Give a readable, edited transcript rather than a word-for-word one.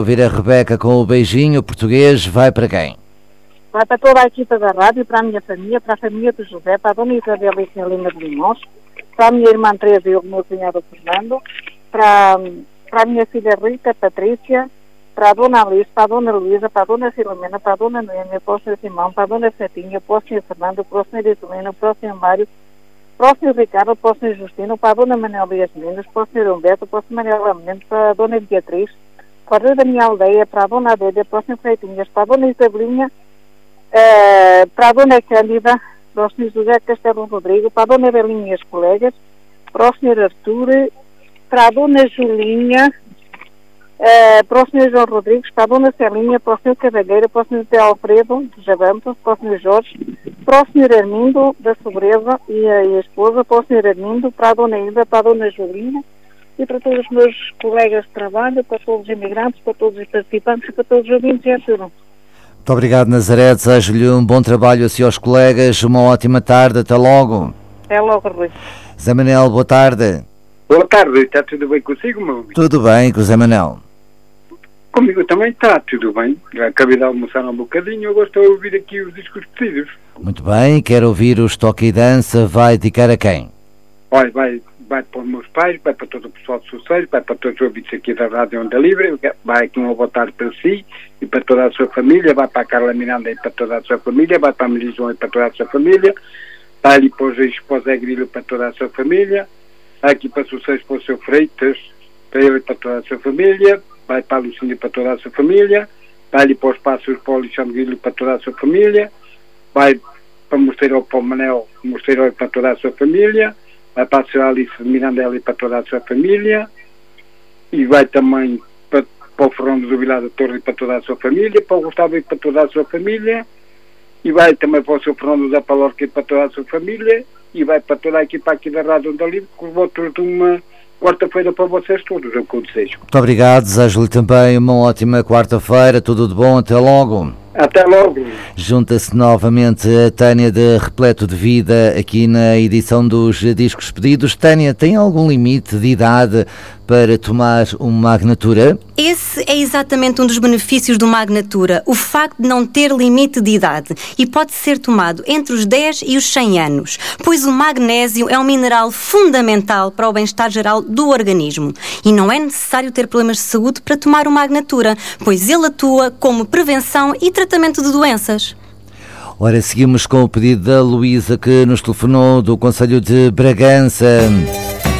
Ouvir a Rebeca com o beijinho português, vai para quem? Vai para toda a equipa da rádio, para a minha família, para a família do José, para a dona Isabel e a Lima de Limões, para a minha irmã Teresa e o meu cunhado Fernando, para a minha filha Rita, Patrícia, para a dona Alice, para a dona Luísa, para a dona Filomena, para a dona Noêmia, para o Sr. Simão, para a dona Fetinha, para o Sr. Fernando, para o Sr. Isolino, para o Sr. Mário, para o Sr. Ricardo, para o Sr. Justino, para a dona Manuela e as meninas, para o Sr. Humberto, para o Sr. Manuel Mendes, para a dona Beatriz, para a minha aldeia, para a dona Adélia, para o Sr. Freitinhas, para a dona Isabelinha, para a dona Cândida, para o Sr. José Castelo Rodrigo, para a dona Belinha e as colegas, para o Sr. Artur, para a dona Julinha, para o Sr. João Rodrigues, para a dona Celinha, para o Sr. Cavalheiro, para o Sr. Zé Alfredo, de Jabanto, para o Sr. Jorge, para o Sr. Armindo, da Sobreza, e a esposa, para o Sr. Armindo, para a dona Hilda, para a dona Julinha, e para todos os meus colegas de trabalho, para todos os imigrantes, para todos os participantes e para todos os ouvintes, é tudo. Muito obrigado, Nazaré. Desejo-lhe um bom trabalho a si aos colegas, uma ótima tarde, até logo. Até logo, Rui. Zé Manel, boa tarde. Boa tarde, está tudo bem consigo, meu amigo? Tudo bem com o Zé Manel? Comigo também está tudo bem. Já acabei de almoçar um bocadinho, eu gosto de ouvir aqui os discos pedidos. Muito bem, quero ouvir os Toque e Dança, vai dedicar a quem? Olha, vai para os meus pais, vai para todo o pessoal de Sucesso, vai para todos os ouvintes aqui da Rádio Onda Livre, vai aqui uma boa tarde para si e para toda a sua família, vai para a Carla Miranda e para toda a sua família, vai para a Melizão e para toda a sua família, vai ali para o Zé Grilo para toda a sua família, vai aqui para Sucesso para o seu Freitas, para ele e para toda a sua família, vai para a Lucinha para toda a sua família, vai ali para os Passos para o Alexandre Grilo para toda a sua família, vai para o Mosteiro para o Manel, Mosteiro para toda a sua família, vai para a Sra. Alice de Mirandela e para toda a sua família, e vai também para o Fernando do Vilar da Torre e para toda a sua família, para o Gustavo e para toda a sua família, e vai também para o Sr. Fernando da Palorca e para toda a sua família, e vai para toda a equipa aqui da Rádio Onda Livre, com os votos de uma quarta-feira para vocês todos, é o que eu desejo. Muito obrigado, desejo-lhe também uma ótima quarta-feira, tudo de bom, até logo. Até logo. Junta-se novamente a Tânia de Repleto de Vida aqui na edição dos Discos Pedidos. Tânia, tem algum limite de idade para tomar uma Magnatura? Esse é exatamente um dos benefícios do Magnatura, o facto de não ter limite de idade, e pode ser tomado entre os 10 e os 100 anos, pois o magnésio é um mineral fundamental para o bem-estar geral do organismo e não é necessário ter problemas de saúde para tomar o Magnatura, pois ele atua como prevenção e tratamento de doenças. Ora, seguimos com o pedido da Luísa, que nos telefonou do Concelho de Bragança.